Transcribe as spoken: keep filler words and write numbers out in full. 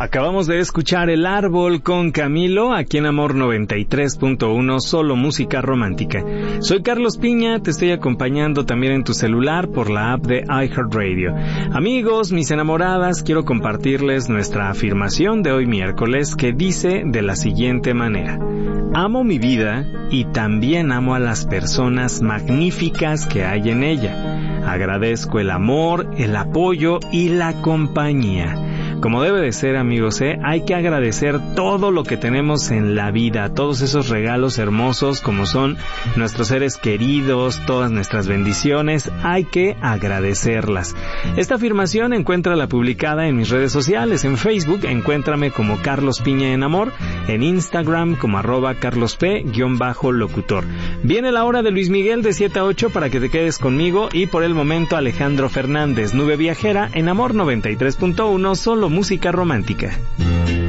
Acabamos de escuchar El Árbol con Camilo, aquí en Amor noventa y tres punto uno, solo música romántica. Soy Carlos Piña, te estoy acompañando también en tu celular por la app de iHeartRadio. Amigos, mis enamoradas, quiero compartirles nuestra afirmación de hoy miércoles, que dice de la siguiente manera: amo mi vida y también amo a las personas magníficas que hay en ella. Agradezco el amor, el apoyo y la compañía. Como debe de ser, amigos, ¿eh? Hay que agradecer todo lo que tenemos en la vida, todos esos regalos hermosos como son nuestros seres queridos, todas nuestras bendiciones, hay que agradecerlas. Esta afirmación encuéntrala publicada en mis redes sociales. En Facebook encuéntrame como Carlos Piña en Amor, en Instagram como arroba carlosp-locutor. Viene la hora de Luis Miguel de siete a ocho para que te quedes conmigo, y por el momento Alejandro Fernández, Nube Viajera, en Amor noventa y tres punto uno, solo música romántica.